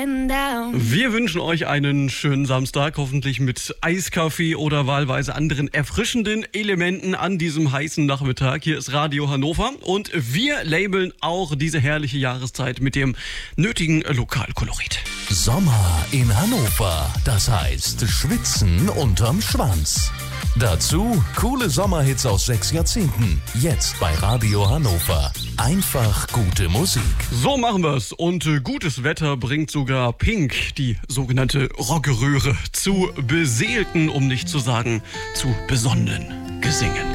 getting down. Wir wünschen euch einen schönen Samstag, hoffentlich mit Eiskaffee oder wahlweise anderen erfrischenden Elementen an diesem heißen Nachmittag. Hier ist Radio Hannover und wir labeln auch diese herrliche Jahreszeit mit dem nötigen Lokalkolorit. Sommer in Hannover, das heißt Schwitzen unterm Schwanz. Dazu coole Sommerhits aus 6 Jahrzehnten, jetzt bei Radio Hannover. Einfach gute Musik. So machen wir's und gutes Wetter bringt sogar Pink, die sogenannte Rockeröhre, zu beseelten, um nicht zu sagen zu besonnenen Gesingen.